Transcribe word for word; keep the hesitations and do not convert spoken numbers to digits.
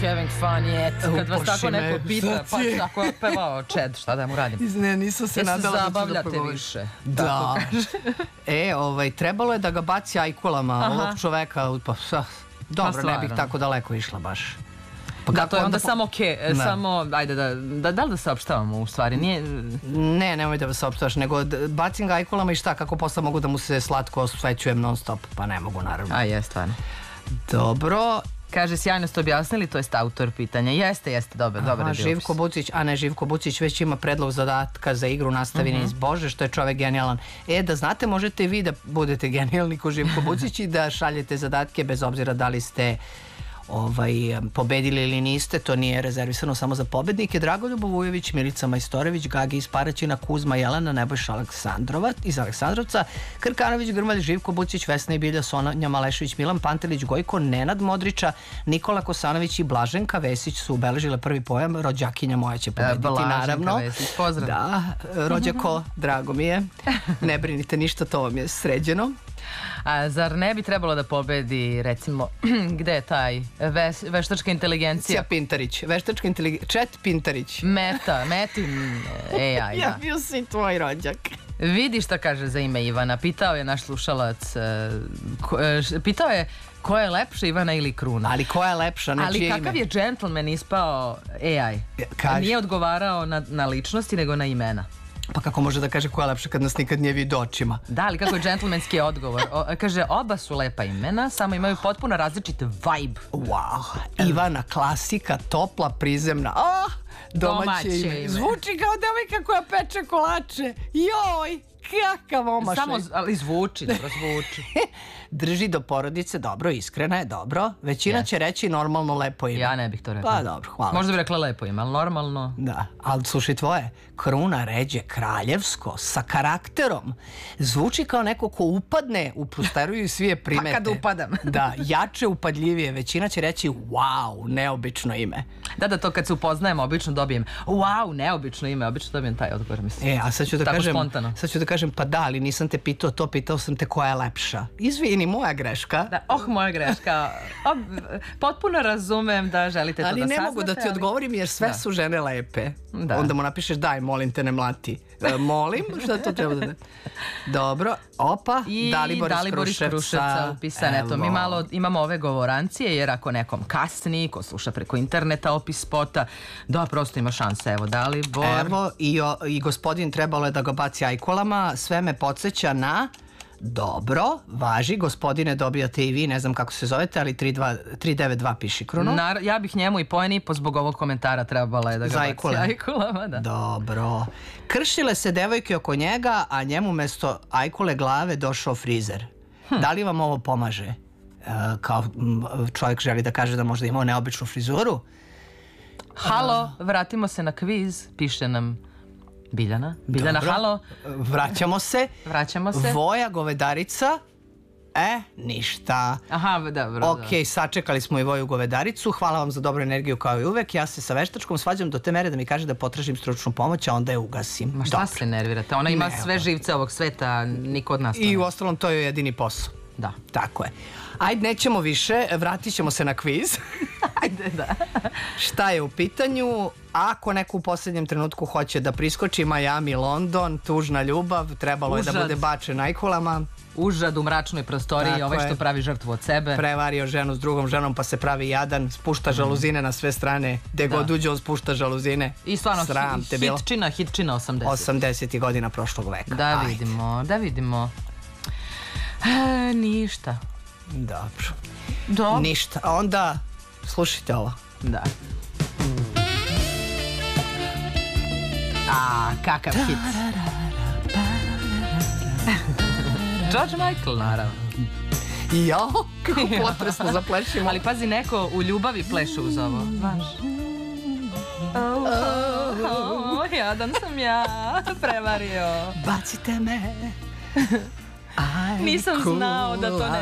Having fun yet. Kad vas tako neko pita, pa tako je pevao Čed, šta da mu radim? Ne, nisam se nadala da ću da zabavljate pogovorim. više. Da. E, ovaj, trebalo je da ga baci ajkulama, ovog čoveka, pa sa, dobro, ne bih tako daleko išla baš. Pa da, to je onda samo ke, samo, ajde, da, da, da li da saopštavamo u stvari, nije... Ne, nemoj da vas saopštavaš, nego bacim ga ajkulama i šta, kako posle mogu da mu se slatko osvećujem non stop, pa ne mogu, naravno. A, je, stvarno. Dobro. Kaže, sjajno ste objasnili, to je autor pitanja. Jeste, jeste, dobar, dobar je bio Živko Bucić, a ne, Živko Bucić već ima predlog zadatka za igru Nastavi niz. Bože, što je čovek genijalan. E, da znate, možete i vi da budete genijalni ko Živko Bucić i da šaljete zadatke bez obzira da li ste ovaj, pobedili ili niste, to nije rezervisano samo za pobednike. Dragoljub Vujović, Milica Majstorević, Gagi iz Paraćina, Kuzma Jelena, Nebojša Aleksandrova iz Aleksandrovca, Krkanović, Grmalj, Živko Bucić, Vesna i Bilja, Sonja Malešević, Milan Pantelić, Gojko, Nenad Modrića, Nikola Kosanović i Blaženka Vesić su obeležile prvi pojam. Rođakinja moja će pobediti, naravno. Vesić, pozdrav. Da, rođako, drago mi je. Ne brinite ništa, to vam je sređeno. A zar ne bi trebalo da pobedi, recimo, gde je taj ves, veštačka inteligencija? Cija Pintarić, veštačka inteligencija, Čet Pintarić. Meta, Metin A I, Ja da. bio si tvoj rođak. Vidi šta kaže za ime Ivana. Pitao je naš slušalac, ko, pitao je ko je lepša, Ivana ili Kruna. Ali koja je lepša, na čije ime? Ali kakav je džentlmen ispao A I? Kaži. Nije odgovarao na, na ličnosti, nego na imena. Pa kako može da kaže koja je lepša kad nas nikad nije vidio očima? Da, ali kako je džentlmenski odgovor? O, kaže, oba su lepa imena, samo imaju potpuno različit vibe. Wow, Ivana, klasika, topla, prizemna. Oh, domaće, Domaće ime. ime. Zvuči kao devojka koja peče kolače. Joj, kakav omašaj. Samo, ali zvuči, dobro zvuči. Drži do porodice, dobro, iskrena je, dobro. Većina Yes. će reći normalno lepo ime. Ja ne bih to rekla. Pa dobro, hvala. Možda bih rekla lepo ime, ali normalno... Da, ali slušaj tvoje, Kruna, ređe, kraljevsko, sa karakterom. Zvuči kao neko ko upadne u pustaruju i svije primete. Pa kad upadam. Da, jače, upadljivije. Većina će reći, wow, neobično ime. Da, da, to kad se upoznajemo, obično dobijem wow, neobično ime, obično dobijem taj odgovor, mislim. E, a sad ću da Tako kažem, spontano. sad ću da kažem, pa da, ali nisam te pitao to, pitao sam te koja je lepša. Izvini, moja greška. Da, oh, moja greška. O, potpuno razumem da želite to ali da ne saznate. mogu da ti ali... odgovorim jer sve Da. su žene lepe. Da. Onda mu napišeš daj, molim te, ne mlati. E, molim, šta to treba da... Dobro, opa, I Dalibor, Dalibor iz Kruševca upisan. Eto, mi malo imamo ove govorancije, jer ako nekom kasni, ko sluša preko interneta opis spota, da, prosto ima šanse. Evo, Dalibor. Evo, i, o, i gospodin trebalo je da ga baci ajkulama, sve me podsjeća na... Dobro, važi, gospodine, dobijate i vi, ne znam kako se zovete, ali tri devet dva piši Kruno. Nar ja bih njemu i pojeni po zbog ovog komentara trebala je da ga baci Ajkule. ajkulama. Da. Dobro. Kršile se devojke oko njega, a njemu mesto ajkule glave došao frizer. Hm. Da li vam ovo pomaže? E, kao m, čovjek želi da kaže da možda imao neobičnu frizuru? Halo, vratimo se na kviz, piše nam Biljana. Biljana, Dobro. halo. Vraćamo se. Vraćamo se. Voja govedarica. E, ništa. Aha, dobro. Ok, sačekali smo i Voju govedaricu. Hvala vam za dobru energiju kao i uvek. Ja se sa veštačkom svađam do te mere da mi kaže da potražim stručnu pomoć, a onda je ugasim. Ma šta Dobro. se nervirate? Ona ima Ne, sve živce ovog sveta, a niko od nas to I ne. u ostalom to je jedini posao. Da. Tako je. Ajde, nećemo više, vratit ćemo se na kviz. Ajde, da. Šta je u pitanju? Ako neko u posljednjem trenutku hoće da priskoči Miami, London, tužna ljubav, trebalo je da Užad. bude bačen ajkulama. Užad u mračnoj prostoriji, Tako ovaj je. što pravi žrtvu od sebe. Prevario ženu s drugom ženom pa se pravi jadan, spušta žaluzine na sve strane, gde Da. god uđe on spušta žaluzine. I stvarno, Sram te bilo. hitčina, hitčina osamdeset. osamdesetih godina prošlog veka. Da Ajde. vidimo, da vidimo. E, ništa. Dobro. Dobro. Ništa. Onda, slušajte ovo. Da. A, kakav hit. George Michael, naravno. Jao, kako potresno zaplešimo. Ali pazi, neko u ljubavi pleše uz ovo. Znaš? Oh, oh, oh, jadan sam ja, prevario. Bacite me. Nisam znao da to ne